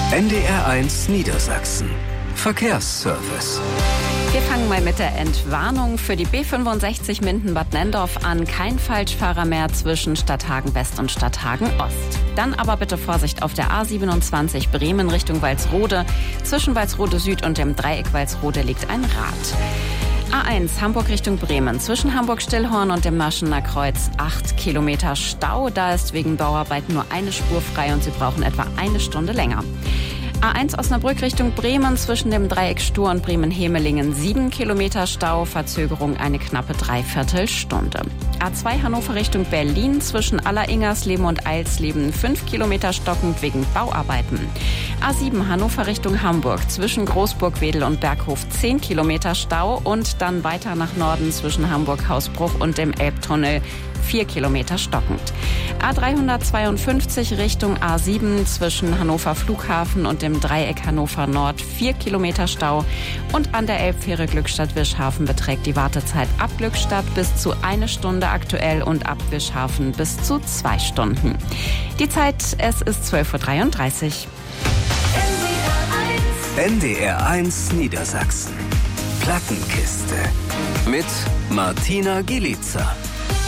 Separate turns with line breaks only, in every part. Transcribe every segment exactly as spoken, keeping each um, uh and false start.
N D R eins Niedersachsen. Verkehrsservice.
Wir fangen mal mit der Entwarnung für die B fünfundsechzig Minden-Bad Nenndorf an. Kein Falschfahrer mehr zwischen Stadthagen West und Stadthagen Ost. Dann aber bitte Vorsicht auf der A siebenundzwanzig Bremen Richtung Walsrode. Zwischen Walsrode Süd und dem Dreieck Walsrode liegt ein Rad. A eins Hamburg Richtung Bremen. Zwischen Hamburg-Stillhorn und dem Maschener Kreuz acht Kilometer Stau. Da ist wegen Bauarbeiten nur eine Spur frei und Sie brauchen etwa eine Stunde länger. A eins Osnabrück Richtung Bremen. Zwischen dem Dreieck Stur und Bremen-Hemelingen sieben Kilometer Stau. Verzögerung eine knappe Dreiviertelstunde. A zwei Hannover Richtung Berlin. Zwischen Alleringersleben und Eilsleben fünf Kilometer stockend wegen Bauarbeiten. A sieben Hannover Richtung Hamburg. Zwischen Großburg-Wedel und Berghof zehn Kilometer Stau. Und dann weiter nach Norden zwischen Hamburg-Hausbruch und dem Elbtunnel vier Kilometer stockend. A dreihundertzweiundfünfzig Richtung A sieben zwischen Hannover Flughafen und dem Dreieck Hannover Nord vier Kilometer Stau. Und an der Elbfähre Glückstadt-Wischhafen beträgt die Wartezeit ab Glückstadt bis zu eine Stunde aktuell und ab Wischhafen bis zu zwei Stunden. Die Zeit, es ist zwölf Uhr dreiunddreißig.
N D R eins Niedersachsen. Plattenkiste. Mit Martina Gilitzer.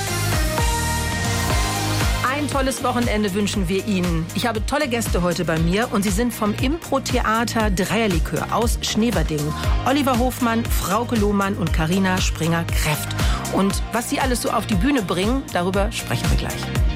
Ein tolles Wochenende wünschen wir Ihnen. Ich habe tolle Gäste heute bei mir und sie sind vom Impro-Theater Dreierlikör aus Schneverdingen. Oliver Hofmann, Frauke Lohmann und Carina Springer-Kreft. Und was sie alles so auf die Bühne bringen, darüber sprechen wir gleich.